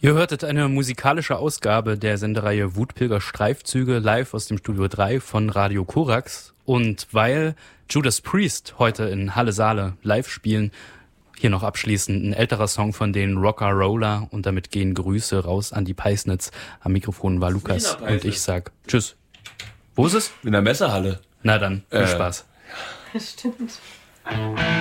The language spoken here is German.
Ihr hörtet eine musikalische Ausgabe der Sendereihe Wutpilger Streifzüge live aus dem Studio 3 von Radio Korax. Und weil Judas Priest heute in Halle Saale live spielen, hier noch abschließend ein älterer Song von den Rock'n'Roller und damit gehen Grüße raus an die Peisnitz. Am Mikrofon war Lukas und ich sag Tschüss. Wo ist es? In der Messehalle. Na dann, viel Spaß. Stimmt.